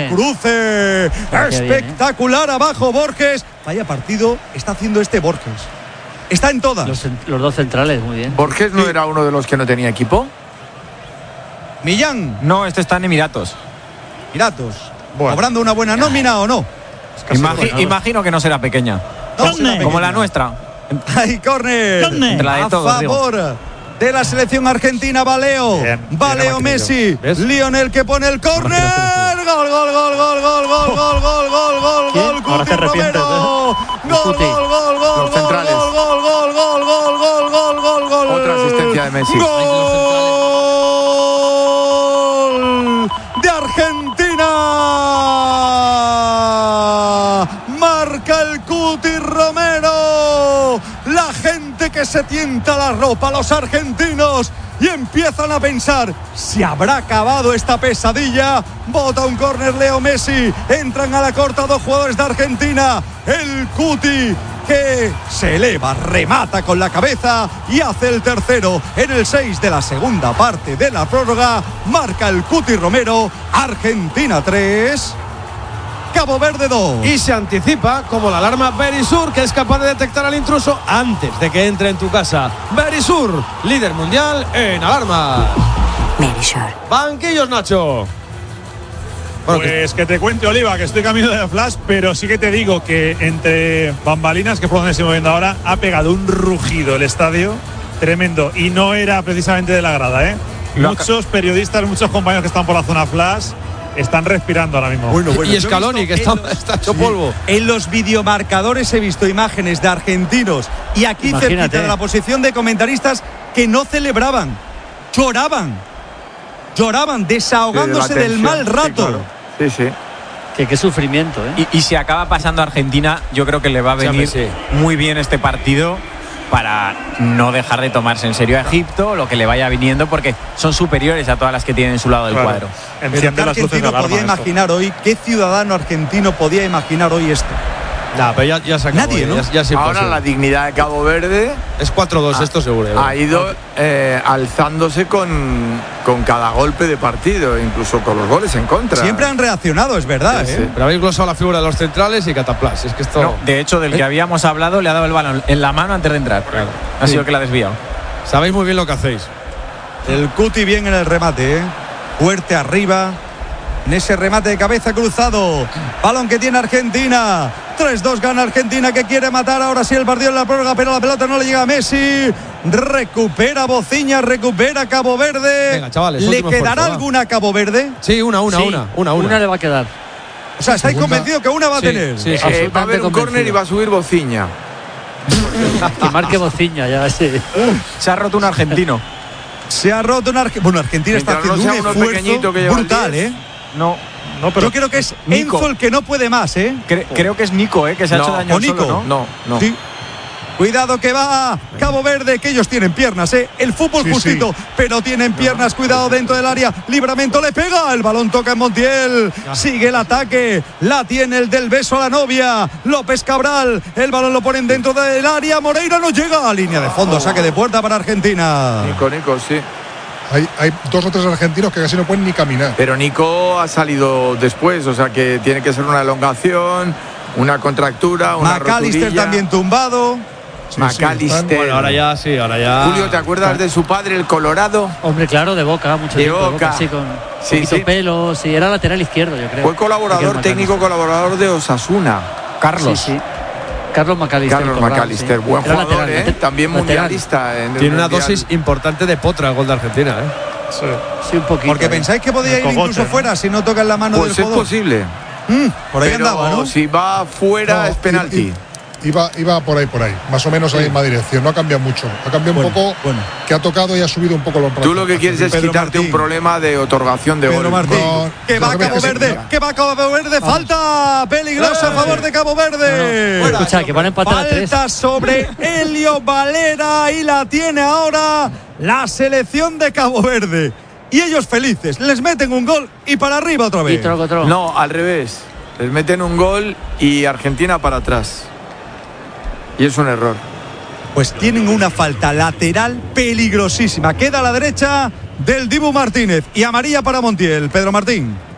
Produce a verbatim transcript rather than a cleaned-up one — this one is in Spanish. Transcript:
cruce espectacular bien, ¿eh? Abajo Borges. Vaya partido está haciendo este Borges. Está en todas. Los, los dos centrales, muy bien. ¿Borges no sí. era uno de los que no tenía equipo? Millán. No, este está en Emiratos. Emiratos. Bueno. ¿Cobrando una buena nómina o no? Imagi imagino que no será pequeña. No será pequeña. Como la nuestra. Hay córner a todos, favor digo. de la selección argentina. Valeo, bien, Valeo bien Messi, ¿ves? Lionel que pone el córner. Gol, gol, gol, gol, gol, gol, gol, gol, gol, gol, gol, Cuti Romero. Gol, gol, gol, gol, los centrales. Gol, gol, gol, gol, gol, gol, gol, gol, gol. Otra asistencia de Messi. Gol de Argentina. Marca el Cuti Romero. La gente que se tienta la ropa, los argentinos, y empiezan a pensar, ¿se habrá acabado esta pesadilla? Bota un córner Leo Messi, entran a la corta dos jugadores de Argentina. El Cuti que se eleva, remata con la cabeza y hace el tercero en el seis de la segunda parte de la prórroga. Marca el Cuti Romero. Argentina tres, Cabo Verde dos. Y se anticipa como la alarma Verisur, que es capaz de detectar al intruso antes de que entre en tu casa. Verisur, líder mundial en alarmas. Verisur. Banquillos, Nacho. Bueno, pues que... que te cuente, Oliva, que estoy camino de Flash, pero sí que te digo que entre bambalinas, que es por donde estoy moviendo ahora, ha pegado un rugido el estadio tremendo, y no era precisamente de la grada, ¿eh? Muchos periodistas, muchos compañeros que están por la zona Flash están respirando ahora mismo. Bueno, bueno, y Scaloni, que está, los, está hecho polvo. Sí, en los videomarcadores he visto imágenes de argentinos y aquí cerquita de la posición de comentaristas que no celebraban, lloraban, lloraban, desahogándose sí, de del mal rato. Sí, claro. sí. sí. Que qué sufrimiento, ¿eh? Y, y si acaba pasando a Argentina, yo creo que le va a venir sí, sí. muy bien este partido para no dejar de tomarse en serio a Egipto, lo que le vaya viniendo, porque son superiores a todas las que tienen en su lado del claro. cuadro. Pero ¿qué argentino podía imaginar esto? hoy? ¿Qué ciudadano argentino podía imaginar hoy esto? Nah, pero ya, ya se acabó. Nadie, ¿no? Ya, ya es Ahora la dignidad de Cabo Verde es cuatro dos, ha, esto seguro. Ha ido eh, alzándose con, con cada golpe de partido, incluso con los goles en contra. Siempre han reaccionado, es verdad. Sí, ¿eh? sí. Pero habéis glosado la figura de los centrales y cataplas. Es que esto. No, de hecho, del ¿Eh? que habíamos hablado, le ha dado el balón en la mano antes de entrar. Claro. Ha sí. sido que la ha desviado. Sabéis muy bien lo que hacéis. El Cuti bien en el remate, ¿eh? Fuerte arriba. En ese remate de cabeza cruzado. Balón que tiene Argentina. tres dos gana Argentina, que quiere matar ahora sí el partido en la prórroga, pero la pelota no le llega a Messi. Recupera Bociña, recupera Cabo Verde. Venga, chavales, ¿le quedará esfuerzo, alguna a Cabo Verde? Sí, una, una, sí, una, una, una. Una le va a quedar. O sea, ¿estáis Segunda. convencidos que una va a sí, tener? Sí, sí. Eh, va a haber un córner y va a subir Bociña. Que marque Bociña, ya sí. Se ha roto un argentino. Se ha roto un argentino. Bueno, Argentina Mientras está haciendo no un esfuerzo que brutal, ¿eh? No. No, pero yo creo que es Nico. Enzo el que no puede más, ¿eh? Cre creo que es Nico, ¿eh? Que se no, ha hecho daño o Nico. solo, ¿no? No, no. Sí. Cuidado que va Cabo Verde, que ellos tienen piernas, ¿eh? El fútbol sí, justito, sí. pero tienen piernas. Cuidado dentro del área. Libramento le pega. El balón toca en Montiel. Sigue el ataque. La tiene el del beso a la novia. López Cabral. El balón lo ponen dentro del área. Moreira no llega a línea de fondo. Saque de puerta para Argentina. Nico, Nico, sí. Hay, hay dos o tres argentinos que casi no pueden ni caminar. Pero Nico ha salido después, o sea que tiene que ser una elongación, una contractura, una McAllister rotulilla. también tumbado. Sí, McAllister. Sí, bueno, ahora ya sí, ahora ya. Julio, ¿te acuerdas de su padre, el Colorado? Hombre, claro, de Boca, mucho de tiempo, Boca. de Boca, sí, con sí, poquito sí. pelo, sí, era lateral izquierdo, yo creo. Fue colaborador, técnico colaborador de Osasuna. Carlos. Sí, sí. Carlos McAllister. Carlos McAllister, sí. Buen era jugador, lateral, ¿eh? También lateral. mundialista. En Tiene una mundial. dosis importante de potra el gol de Argentina, ¿eh? Sí, sí un poquito. Porque ¿eh? pensáis que podía ir cogote, incluso ¿no? fuera si no toca en la mano pues del es jugador. posible. Mm, por ahí Pero andaba, ¿no? si va fuera No, es penalti. Y, y, Iba, iba por ahí, por ahí, más o menos sí. a la misma dirección. No ha cambiado mucho. Ha cambiado bueno, un poco, bueno. que ha tocado y ha subido un poco el hombro. Tú lo que quieres es Pedro quitarte Martín. un problema de otorgación de Pedro gol. Martín, No, que va a Cabo Verde, que va a Cabo Verde, falta peligrosa a favor de Cabo Verde. No, no. Escucha, que van a empatar a tres. Falta sobre Helio Valera y la tiene ahora la selección de Cabo Verde. Y ellos felices, les meten un gol y para arriba otra vez. Y troco, troco. No, al revés. Les meten un gol y Argentina para atrás. Y es un error. Pues tienen una falta lateral peligrosísima. Queda a la derecha del Dibu Martínez y amarilla para Montiel. Pedro Martín.